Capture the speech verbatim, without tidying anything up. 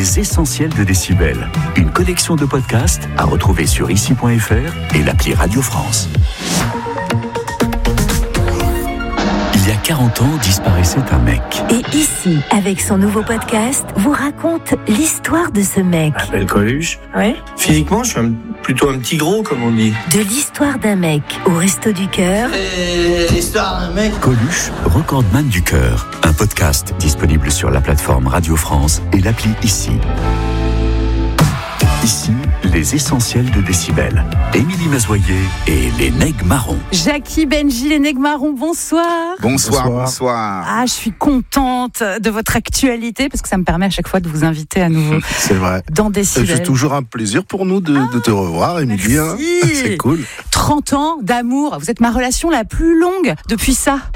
Les Essentiels de Décibel. Une collection de podcasts à retrouver sur ici point f r et l'appli Radio France. Il y a quarante ans, disparaissait un mec. Et ici, avec son nouveau podcast, vous raconte l'histoire de ce mec. Je m'appelle Coluche. Ouais. Physiquement, je suis un, plutôt un petit gros, comme on dit. De l'histoire d'un mec au Resto du Cœur. Et l'histoire d'un mec. Coluche, recordman du cœur. Un podcast disponible sur la plateforme Radio France et l'appli Ici. Ici, les Essentiels de Décibel. Émilie Mazoyer et les Nègres Marrons. Jackie, Benji, les Nègres Marrons, bonsoir. Bonsoir, bonsoir, bonsoir. Ah, je suis contente de votre actualité parce que ça me permet à chaque fois de vous inviter à nouveau. C'est vrai. Dans Décibel. C'est toujours un plaisir pour nous de, ah, de te revoir, Émilie. Hein. C'est cool. trente ans d'amour. Vous êtes ma relation la plus longue depuis ça.